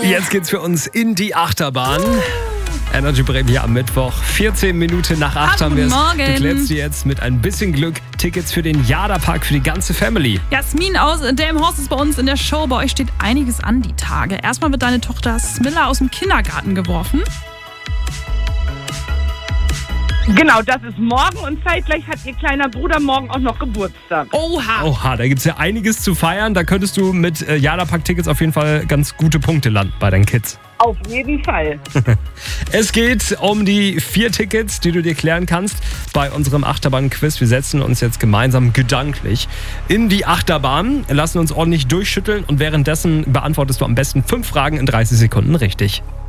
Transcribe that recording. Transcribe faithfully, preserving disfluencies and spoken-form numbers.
Jetzt geht's für uns in die Achterbahn. Energy Bremen hier am Mittwoch. vierzehn Minuten nach acht haben wir es. Du klärst dir jetzt mit ein bisschen Glück Tickets für den Jada-Park für die ganze Family. Jasmin aus Delmenhorst ist bei uns in der Show. Bei euch steht einiges an die Tage. Erstmal wird deine Tochter Smilla aus dem Kindergarten geworfen. Genau, das ist morgen und zeitgleich hat ihr kleiner Bruder morgen auch noch Geburtstag. Oha! Oha, da gibt's ja einiges zu feiern. Da könntest du mit äh, Jada-Park-Tickets auf jeden Fall ganz gute Punkte landen bei deinen Kids. Auf jeden Fall. Es geht um die vier Tickets, die du dir klären kannst bei unserem Achterbahn-Quiz. Wir setzen uns jetzt gemeinsam gedanklich in die Achterbahn, lassen uns ordentlich durchschütteln und währenddessen beantwortest du am besten fünf Fragen in dreißig Sekunden richtig.